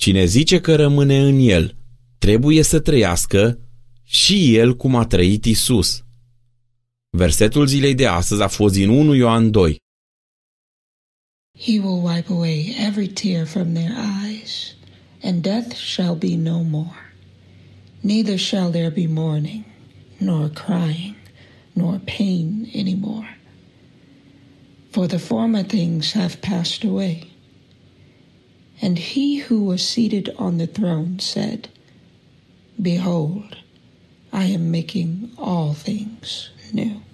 Cine zice că rămâne în el, trebuie să trăiască și el cum a trăit Isus. Versetul zilei de astăzi a fost din 1 Ioan 2. He will wipe away every tear from their eyes, and death shall be no more. Neither shall there be mourning, nor crying, nor pain any more. For the former things have passed away. And he who was seated on the throne said, Behold, I am making all things new.